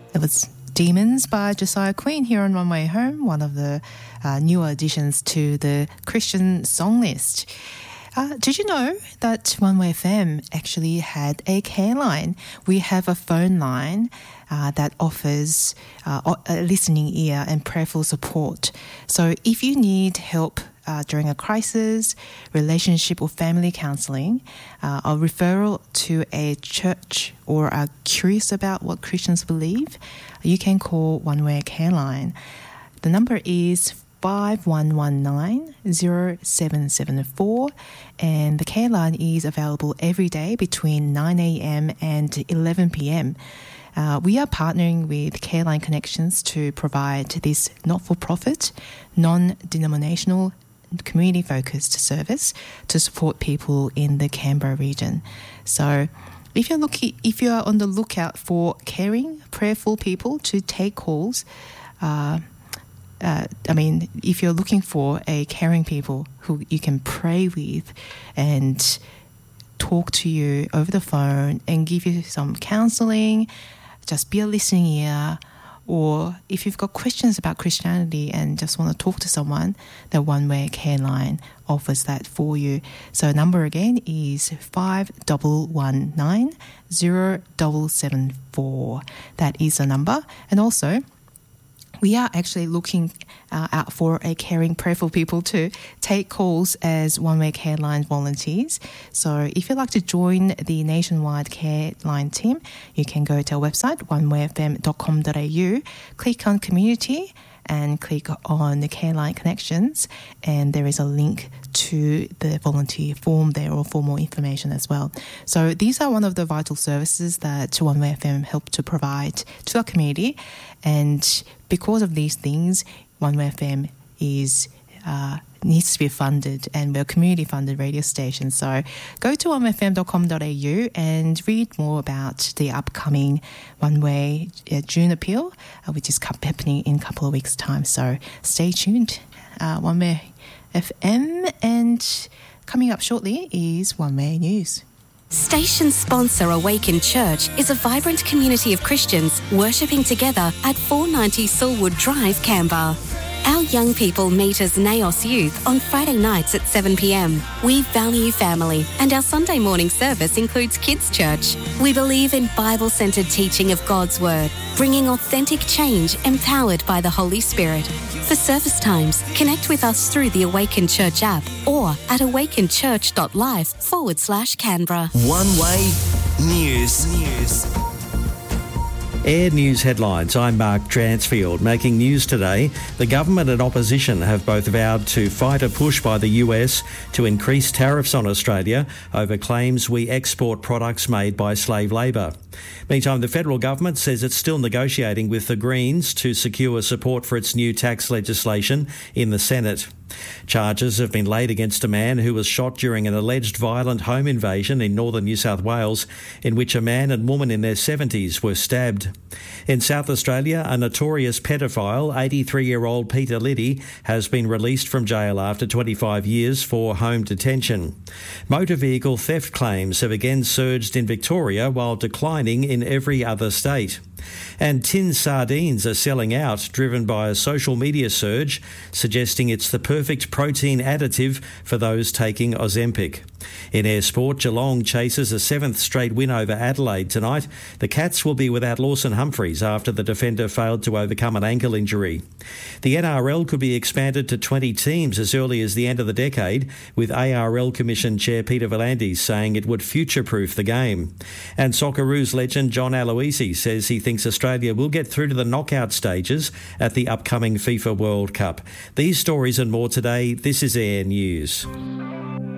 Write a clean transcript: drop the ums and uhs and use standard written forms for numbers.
It was Demons by Josiah Quinn here on One Way Home, one of the newer additions to the Christian song list. Did you know that One Way FM actually had a care line? We have a phone line that offers a listening ear and prayerful support. So if you need help during a crisis, relationship or family counseling, a referral to a church, or are curious about what Christians believe, you can call One Way Care Line. The number is 5119-0774, and the care line is available every day between 9 a.m. and 11 p.m. We are partnering with Careline Connections to provide this not-for-profit, non-denominational, community-focused service to support people in the Canberra region. So if you are on the lookout for caring, prayerful people to take calls, if you're looking for a caring people who you can pray with and talk to you over the phone and give you some counseling, just be a listening ear, or if you've got questions about Christianity and just want to talk to someone, the One Way Care Line offers that for you. So number again is 5119-0774. That is the number. And also, we are actually looking out for a caring, prayerful people to take calls as One Way Care Line volunteers. So if you'd like to join the nationwide Care Line team, you can go to our website, onewayfm.com.au, click on Community and click on the Care Line Connections, and there is a link to the volunteer form there, or for more information as well. So these are one of the vital services that One Way FM help to provide to our community, and because of these things, One Way FM needs to be funded, and we're a community-funded radio station. So go to onewayfm.com.au and read more about the upcoming One Way June appeal, which is happening in a couple of weeks' time. So stay tuned, One Way FM, and coming up shortly is One Way News. Station sponsor Awaken Church is a vibrant community of Christians worshipping together at 490 Silwood Drive, Canberra. Our young people meet as Naos Youth on Friday nights at 7 p.m. We value family, and our Sunday morning service includes Kids Church. We believe in Bible-centred teaching of God's Word, bringing authentic change empowered by the Holy Spirit. For service times, connect with us through the Awaken Church app or at awakenchurch.live/Canberra. One Way News. Air News headlines. I'm Mark Dransfield. Making news today, the government and opposition have both vowed to fight a push by the US to increase tariffs on Australia over claims we export products made by slave labour. Meantime, the federal government says it's still negotiating with the Greens to secure support for its new tax legislation in the Senate. Charges have been laid against a man who was shot during an alleged violent home invasion in northern New South Wales, in which a man and woman in their 70s were stabbed. In South Australia, a notorious pedophile, 83-year-old Peter Liddy, has been released from jail after 25 years for home detention. Motor vehicle theft claims have again surged in Victoria while declining in every other state. And tin sardines are selling out, driven by a social media surge suggesting it's the perfect protein additive for those taking Ozempic. In air sport, Geelong chases a 7th straight win over Adelaide tonight. The Cats will be without Lawson Humphries after the defender failed to overcome an ankle injury. The NRL could be expanded to 20 teams as early as the end of the decade, with ARL Commission Chair Peter V'landys saying it would future-proof the game. And Socceroos legend John Aloisi says he thinks Australia will get through to the knockout stages at the upcoming FIFA World Cup. These stories and more today. This is Air News.